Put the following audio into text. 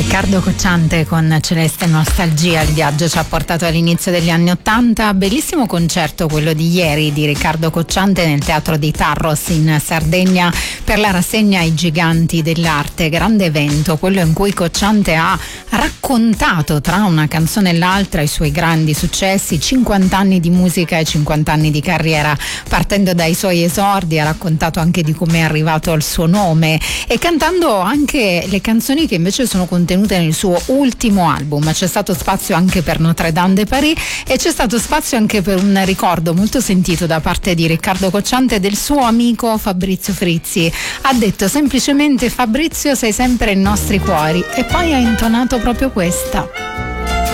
Riccardo Cocciante con Celeste Nostalgia. Il viaggio ci ha portato all'inizio degli anni '80. Bellissimo concerto quello di ieri di Riccardo Cocciante nel Teatro di Tarros in Sardegna per la rassegna I Giganti dell'Arte. Grande evento, quello in cui Cocciante ha raccontato tra una canzone e l'altra i suoi grandi successi, 50 anni di musica e 50 anni di carriera. Partendo dai suoi esordi ha raccontato anche di come è arrivato al suo nome e cantando anche le canzoni che invece sono contenute nel suo ultimo album. C'è stato spazio anche per Notre Dame de Paris e c'è stato spazio anche per un ricordo molto sentito da parte di Riccardo Cocciante del suo amico Fabrizio Frizzi. Ha detto semplicemente: Fabrizio, sei sempre nei nostri cuori, e poi ha intonato proprio questa.